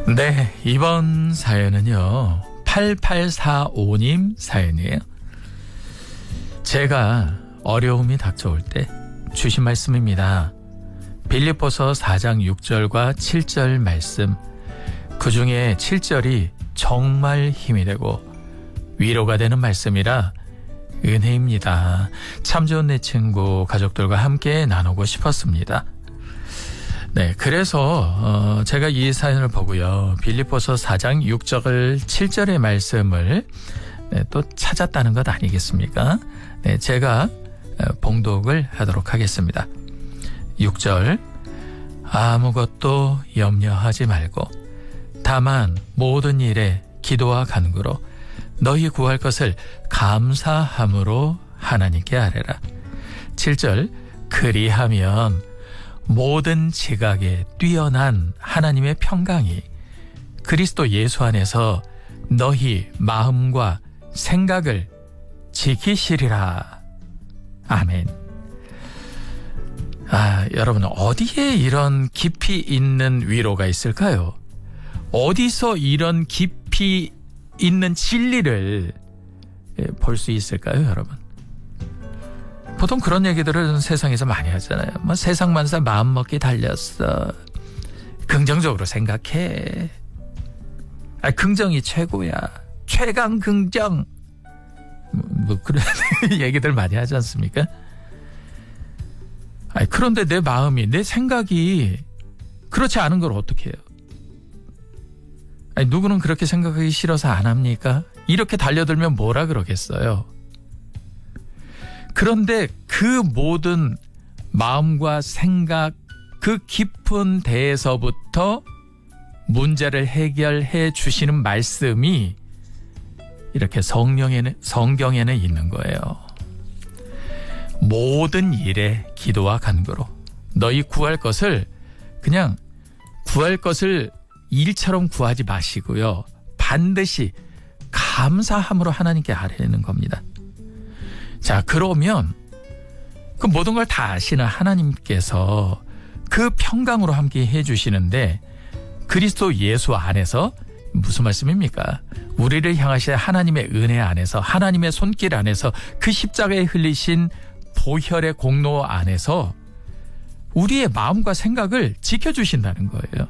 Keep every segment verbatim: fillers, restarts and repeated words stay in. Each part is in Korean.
네, 이번 사연은요 팔팔사오 님 사연이에요. 제가 어려움이 닥쳐올 때 주신 말씀입니다. 빌립보서 사 장 육 절과 칠 절 말씀, 그 중에 칠 절이 정말 힘이 되고 위로가 되는 말씀이라 은혜입니다. 참 좋은 내 친구 가족들과 함께 나누고 싶었습니다. 네, 그래서 어, 제가 이 사연을 보고요, 빌립보서 사 장 육 절 칠 절의 말씀을 네, 또 찾았다는 것 아니겠습니까? 네, 제가 봉독을 하도록 하겠습니다. 육 절, 아무것도 염려하지 말고 다만 모든 일에 기도와 간구로 너희 구할 것을 감사함으로 하나님께 아뢰라. 칠 절, 그리하면 모든 지각에 뛰어난 하나님의 평강이 그리스도 예수 안에서 너희 마음과 생각을 지키시리라. 아멘. 아, 여러분, 어디에 이런 깊이 있는 위로가 있을까요? 어디서 이런 깊이 있는 진리를 볼 수 있을까요, 여러분? 보통 그런 얘기들을 세상에서 많이 하잖아요. 뭐 세상 만사 마음먹기 달렸어. 긍정적으로 생각해. 아, 긍정이 최고야. 최강 긍정. 뭐, 뭐 그런 얘기들 많이 하지 않습니까? 아, 그런데 내 마음이, 내 생각이 그렇지 않은 걸 어떻게 해요? 아니, 누구는 그렇게 생각하기 싫어서 안 합니까? 이렇게 달려들면 뭐라 그러겠어요? 그런데 그 모든 마음과 생각, 그 깊은 데에서부터 문제를 해결해 주시는 말씀이 이렇게 성령에는, 성경에는 있는 거예요. 모든 일에 기도와 간구로 너희 구할 것을 그냥 구할 것을 일처럼 구하지 마시고요, 반드시 감사함으로 하나님께 아뢰는 겁니다. 자, 그러면 그 모든 걸 다 아시는 하나님께서 그 평강으로 함께 해주시는데, 그리스도 예수 안에서 무슨 말씀입니까? 우리를 향하신 하나님의 은혜 안에서, 하나님의 손길 안에서, 그 십자가에 흘리신 보혈의 공로 안에서 우리의 마음과 생각을 지켜주신다는 거예요.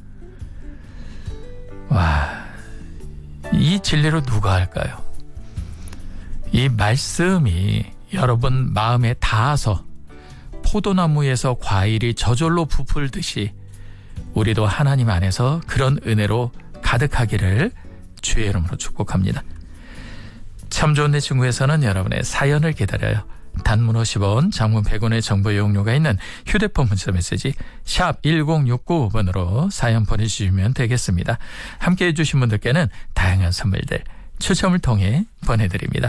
와, 이 진리로 누가 할까요? 이 말씀이 여러분 마음에 닿아서 포도나무에서 과일이 저절로 부풀듯이 우리도 하나님 안에서 그런 은혜로 가득하기를 주의 이름으로 축복합니다. 참 좋은 내 친구에서는 여러분의 사연을 기다려요. 단문 오십 원, 장문 백 원의 정보 이용료가 있는 휴대폰 문자 메시지 샵 일공육구 번으로 사연 보내주시면 되겠습니다. 함께해 주신 분들께는 다양한 선물들 추첨을 통해 보내드립니다.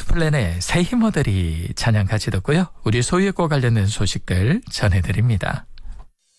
히스플랜의 새 힘어들이 찬양 같이 듣고요, 우리 소유과 관련된 소식들 전해드립니다.